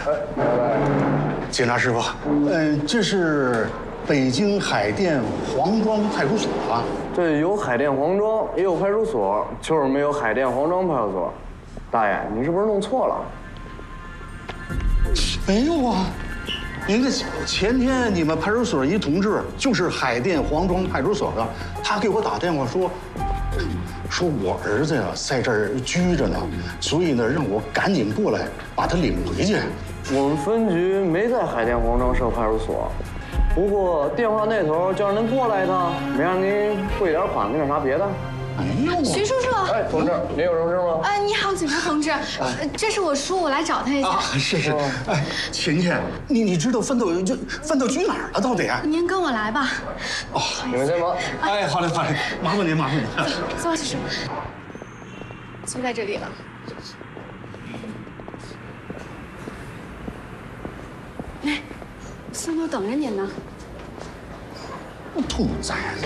警察师傅，这是北京海淀黄庄派出所啊？ 对，有海淀黄庄，也有派出所，就是没有海淀黄庄派出所。大爷，你是不是弄错了？ 没有啊，您这前天你们派出所一同志就是海淀黄庄派出所的，他给我打电话说我儿子呀在这儿拘着呢，所以呢让我赶紧过来把他领回去。 我们分局没在海淀黄庄设派出所，不过电话那头叫您过来一趟，没让您汇点款，干点啥别的？ 没有啊。 徐叔叔， 哎，同志，您有什么事吗？ 你好，警察同志，这是我叔，我来找他一下。 啊，是，哎，晴晴，你知道奋斗局哪儿了？到底啊？ 您跟我来吧。 哦， 你们先忙。 哎，好嘞，麻烦您。 坐，徐叔，就在这里了。来，孙都等着您呢。 兔崽子，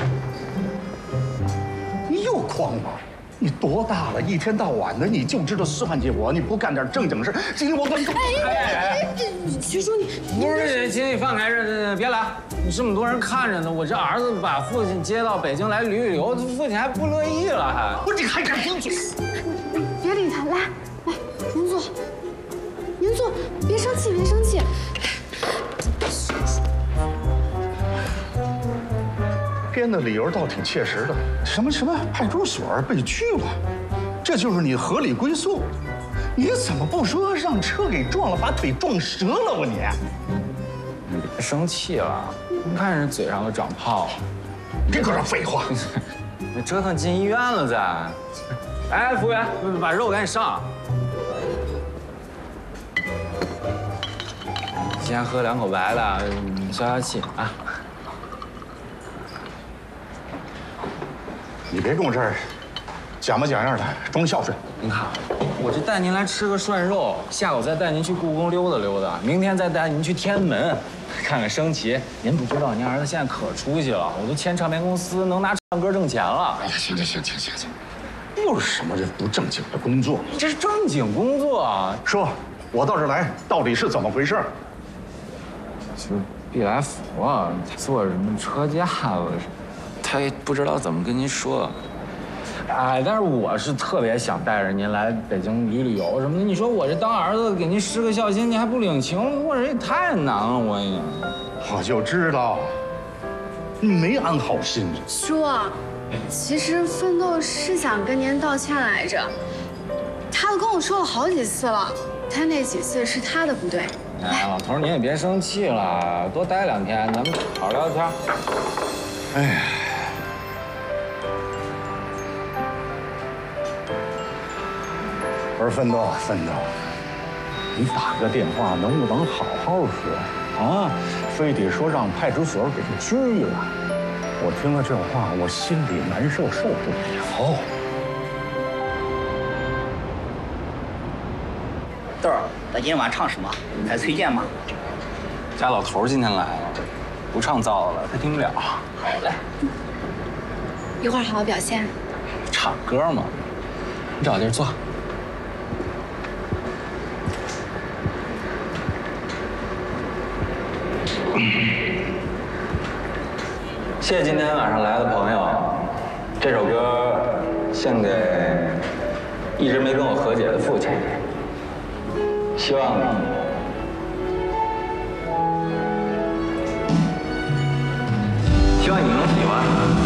你又诓我！你多大了，一天到晚的你就知道算计我，你不干点正经事，今天我跟你…… 徐叔，你不是，请你放开，别来！你这么多人看着呢，我这儿子把父亲接到北京来旅游，父亲还不乐意了，还…… 你还敢顶嘴？ 别理他，来，您坐，别生气。 编的理由倒挺切实的，什么派出所被拘了，这就是你合理归宿。你怎么不说让车给撞了，把腿撞折了吧你？ 你别生气了，你看人嘴上都长泡了。 别搁这废话。 你折腾进医院了再。哎，服务员，把肉赶紧上。先喝2口白的，消气啊。 你别跟我这儿假模假样的装孝顺。 您看，我这带您来吃个涮肉，下午再带您去故宫溜达溜达，明天再带您去天安门看看升旗。您不知道，您儿子现在可出息了，我都签唱片公司，能拿唱歌挣钱了。 哎呀，行，又是什么这不正经的工作？ 这是正经工作啊！ 说，我到这儿来到底是怎么回事？ 就毕来福啊，他坐什么车架子，他也不知道怎么跟您说。哎，但是我是特别想带着您来北京旅游什么的。你说我这当儿子给您施个孝心，您还不领情，我这也太难了，我也。 我就知道，你没安好心。 叔，其实奋斗是想跟您道歉来着，他都跟我说了好几次了，他那几次是他的不对。 哎，老头您也别生气了，多待2天，咱们好好聊天。 哎呀。我说奋斗，你打个电话能不能好好说啊？非得说让派出所给他拘了，我听了这话，我心里难受，受不了。 豆儿，咱今天晚上唱什么？还推荐吗？ 家老头今天来了，不唱燥了，他听不了。 好嘞， 一会儿好好表现。 唱歌嘛，你找地儿坐。谢谢今天晚上来的朋友，这首歌献给一直没跟我和解的父亲，希望你能喜欢。